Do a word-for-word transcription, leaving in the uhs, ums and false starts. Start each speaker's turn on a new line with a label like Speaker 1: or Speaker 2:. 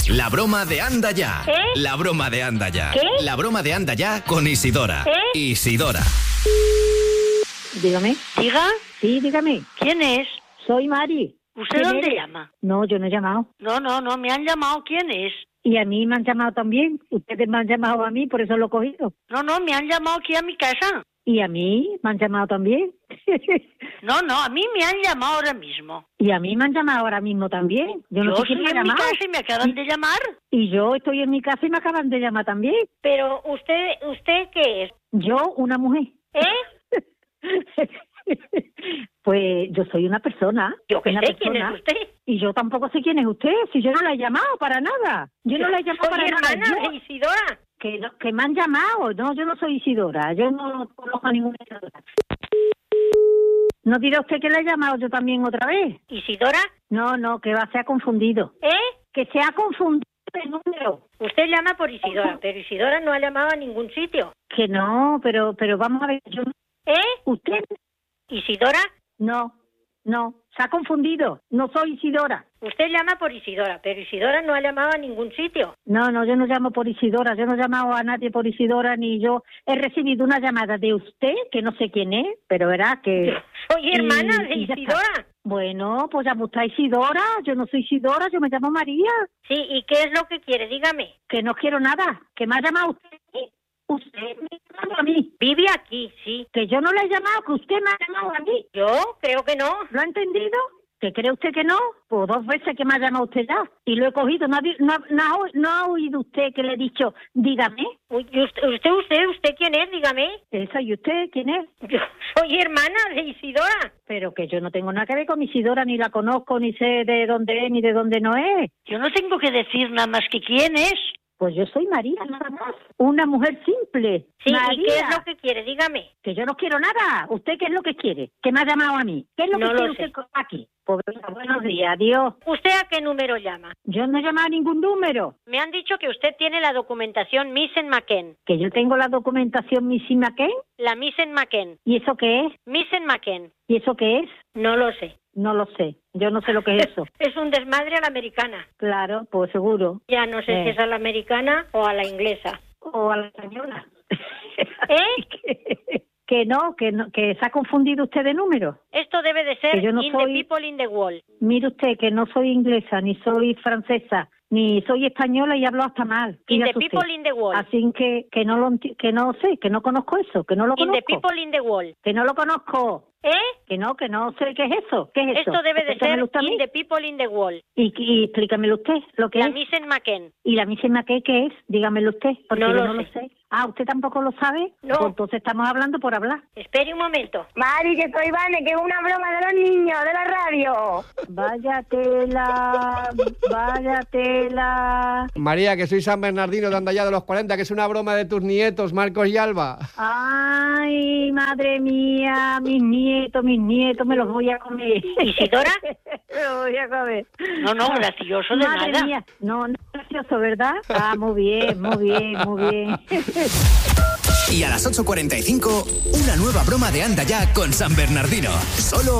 Speaker 1: La broma de Anda Ya.
Speaker 2: ¿Eh?
Speaker 1: La broma de Anda Ya.
Speaker 2: ¿Qué?
Speaker 1: La broma de Anda Ya con Isidora.
Speaker 2: ¿Eh?
Speaker 1: Isidora.
Speaker 3: Dígame.
Speaker 2: Diga,
Speaker 3: Sí, dígame.
Speaker 2: ¿quién es?
Speaker 3: Soy Mari.
Speaker 2: ¿Usted
Speaker 3: ¿Quién
Speaker 2: dónde
Speaker 3: eres?
Speaker 2: llama?
Speaker 3: No, yo no he llamado.
Speaker 2: No, no, no, me han llamado. ¿Quién es?
Speaker 3: Y a mí me han llamado también. Ustedes me han llamado a mí, por eso lo he cogido.
Speaker 2: No, no, me han llamado aquí a mi casa.
Speaker 3: Y a mí me han llamado también.
Speaker 2: No, no, a mí me han llamado ahora mismo.
Speaker 3: Y a mí me han llamado ahora mismo también. Yo no
Speaker 2: Yo
Speaker 3: sé quién
Speaker 2: estoy
Speaker 3: me ha
Speaker 2: en mi
Speaker 3: llamado.
Speaker 2: casa y me acaban de llamar.
Speaker 3: Y yo estoy en mi casa y me acaban de llamar también.
Speaker 2: Pero usted, ¿usted qué es?
Speaker 3: Yo, una mujer.
Speaker 2: ¿Eh?
Speaker 3: Pues yo soy una persona.
Speaker 2: Yo qué
Speaker 3: una
Speaker 2: sé quién es
Speaker 3: persona.
Speaker 2: usted.
Speaker 3: Y yo tampoco sé quién es usted, si yo no la he llamado para nada. Yo no la he llamado
Speaker 2: Soy
Speaker 3: para nada.
Speaker 2: hermana
Speaker 3: Yo-
Speaker 2: de Isidora.
Speaker 3: que, no- que me han llamado. No, yo no soy Isidora. Yo no conozco a ninguna Isidora. ¿No dirá usted que la he llamado yo también otra vez?
Speaker 2: ¿Isidora?
Speaker 3: No, no, que va, se ha confundido.
Speaker 2: ¿Eh?
Speaker 3: Que se ha confundido el número.
Speaker 2: Usted llama por Isidora, pero Isidora no ha llamado a ningún sitio.
Speaker 3: Que no, pero pero vamos a ver. Yo,
Speaker 2: ¿Eh?
Speaker 3: ¿Usted?
Speaker 2: ¿Isidora?
Speaker 3: No, no. Se ha confundido. No soy Isidora.
Speaker 2: Usted llama por Isidora, pero Isidora no ha llamado a ningún sitio.
Speaker 3: No, no, yo no llamo por Isidora, yo no he llamado a nadie por Isidora, ni yo he recibido una llamada de usted, que no sé quién es, pero verá que...
Speaker 2: Yo soy hermana
Speaker 3: y-
Speaker 2: de
Speaker 3: y ya está.
Speaker 2: Isidora.
Speaker 3: Bueno, pues llama usted a Isidora, yo no soy Isidora, yo me llamo María,
Speaker 2: Sí, ¿y qué es lo que quiere? Dígame.
Speaker 3: que no quiero nada, que me ha llamado usted, usted me ha llamado a mí,
Speaker 2: Vive aquí, sí.
Speaker 3: que yo no le he llamado, que usted me ha llamado a mí,
Speaker 2: ¿Yo? Creo que no.
Speaker 3: ¿lo ha entendido? ¿Que cree usted que no? Pues dos veces que me ha llamado usted ya, y lo he cogido, ¿no ha, vi- no, ha- no ha, no ha oído usted que le he dicho, dígame?
Speaker 2: Uy, ¿y usted, usted, usted, usted quién es? Dígame.
Speaker 3: ¿Esa y usted quién es?
Speaker 2: Yo soy hermana de Isidora.
Speaker 3: Pero que yo no tengo nada que ver con Isidora, ni la conozco, ni sé de dónde es, ni de dónde no es.
Speaker 2: Yo no tengo que decir nada más que quién es.
Speaker 3: Pues yo soy María, nada más. Una mujer simple.
Speaker 2: Sí,
Speaker 3: María.
Speaker 2: ¿y qué es lo que quiere? Dígame.
Speaker 3: Que yo no quiero nada. ¿Usted qué es lo que quiere? ¿Qué me ha llamado a mí? ¿Qué es lo
Speaker 2: No
Speaker 3: que
Speaker 2: lo
Speaker 3: quiere
Speaker 2: sé.
Speaker 3: usted co- aquí? Pues venga, buenos días, adiós.
Speaker 2: ¿Usted a qué número llama?
Speaker 3: Yo no he llamado a ningún número.
Speaker 2: Me han dicho que usted tiene la documentación Missen McKen.
Speaker 3: Que yo tengo la documentación Missy McKen.
Speaker 2: La Missen McKen.
Speaker 3: ¿Y eso qué es?
Speaker 2: Missen McKen.
Speaker 3: ¿Y eso qué es?
Speaker 2: No lo sé.
Speaker 3: No lo sé. Yo no sé lo que es eso.
Speaker 2: Es un desmadre a la americana.
Speaker 3: Claro, pues seguro.
Speaker 2: Ya no sé
Speaker 3: Eh.
Speaker 2: si es a la americana o a la inglesa.
Speaker 3: O a la española.
Speaker 2: ¿Eh?
Speaker 3: que, que no, que no, que se ha confundido usted de número.
Speaker 2: Esto debe de ser
Speaker 3: Que yo no
Speaker 2: In
Speaker 3: soy-
Speaker 2: the People in the Wall.
Speaker 3: Mire usted que no soy inglesa, ni soy francesa, ni soy española y hablo hasta mal.
Speaker 2: In the
Speaker 3: Fíjese usted.
Speaker 2: People in the Wall.
Speaker 3: Así que que no lo enti- que no sé, que no conozco eso, que no lo
Speaker 2: In the
Speaker 3: conozco.
Speaker 2: People in the Wall.
Speaker 3: Que no lo conozco.
Speaker 2: ¿Eh?
Speaker 3: Que no, que no sé qué es eso. ¿Qué es eso?
Speaker 2: Esto debe de ser
Speaker 3: Explícamelo usted a
Speaker 2: In
Speaker 3: mí.
Speaker 2: the People in the Wall.
Speaker 3: Y, y explícamelo usted lo que
Speaker 2: La
Speaker 3: es.
Speaker 2: Missen McKen.
Speaker 3: Y la misma que qué es, dígamelo usted, porque
Speaker 2: No
Speaker 3: yo
Speaker 2: lo
Speaker 3: no lo
Speaker 2: sé.
Speaker 3: sé. Ah, ¿usted tampoco lo sabe?
Speaker 2: No.
Speaker 3: Pues entonces estamos hablando por hablar.
Speaker 2: Espere un momento.
Speaker 4: Mari, que soy Vane, que es una broma de los niños, de la radio.
Speaker 3: Vaya tela, vaya tela.
Speaker 5: María, que soy San Bernardino de Andallá de los cuarenta, que es una broma de tus nietos, Marcos y Alba.
Speaker 3: Ay, madre mía, mis nietos, mis nietos, me los voy a comer.
Speaker 2: ¿Isidora?
Speaker 3: Me los voy a comer.
Speaker 2: No, no, gracioso de
Speaker 3: Madre
Speaker 2: nada.
Speaker 3: mía, no, no es gracioso, ¿verdad? Ah, muy bien, muy bien, muy bien.
Speaker 1: Y a las ocho cuarenta y cinco, una nueva broma de Anda Ya con San Bernardino. Solo